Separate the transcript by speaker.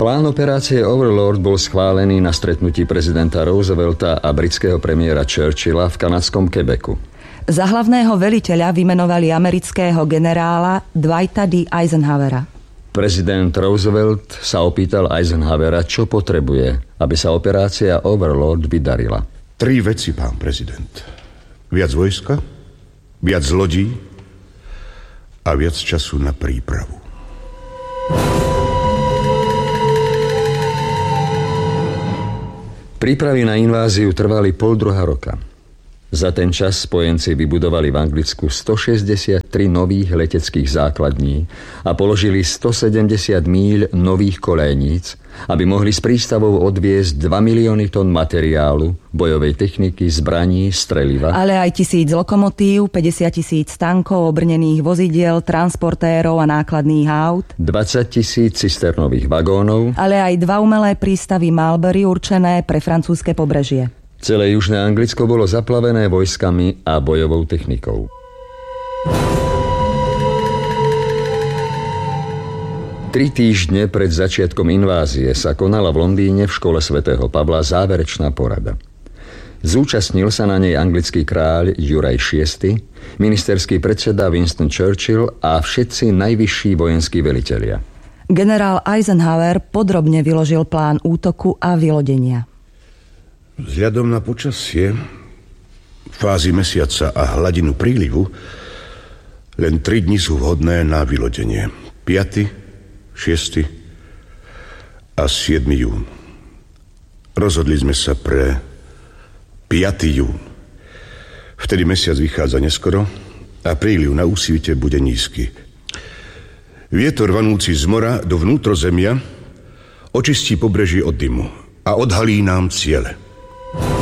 Speaker 1: Plán operácie Overlord bol schválený na stretnutí prezidenta Roosevelta a britského premiéra Churchilla v kanadskom Quebecu.
Speaker 2: Za hlavného veliteľa vymenovali amerického generála Dwighta D. Eisenhowera.
Speaker 1: Prezident Roosevelt sa opýtal Eisenhowera, čo potrebuje, aby sa operácia Overlord vydarila.
Speaker 3: 3 veci, pán prezident. Viac vojska, viac lodí a viac času na prípravu.
Speaker 1: Prípravy na inváziu trvali 1,5 roka. Za ten čas spojenci vybudovali v Anglicku 163 nových leteckých základní a položili 170 míľ nových koléníc, aby mohli z prístavov odviesť 2 milióny tón materiálu, bojovej techniky, zbraní, streliva.
Speaker 2: Ale aj 1000 lokomotív, 50 000 tankov, obrnených vozidiel, transportérov a nákladných aut.
Speaker 1: 20 000 cisternových vagónov.
Speaker 2: Ale aj 2 umelé prístavy Marlbury určené pre francúzske pobrežie.
Speaker 1: Celé južné Anglicko bolo zaplavené vojskami a bojovou technikou. Tri týždne pred začiatkom invázie sa konala v Londýne v škole svätého Pavla záverečná porada. Zúčastnil sa na nej anglický kráľ Juraj VI, ministerský predseda Winston Churchill a všetci najvyšší vojenskí velitelia.
Speaker 2: Generál Eisenhower podrobne vyložil plán útoku a vylodenia.
Speaker 3: Vzhľadom na počasie, fázy mesiaca a hladinu prílivu, len 3 dni sú vhodné na vylodenie. 5., 6. a 7. jún. Rozhodli sme sa pre 5. jún. Vtedy mesiac vychádza neskoro a príliv na úsvite bude nízky. Vietor vanúci z mora do vnútrozemia očistí pobrežie od dymu a odhalí nám ciele.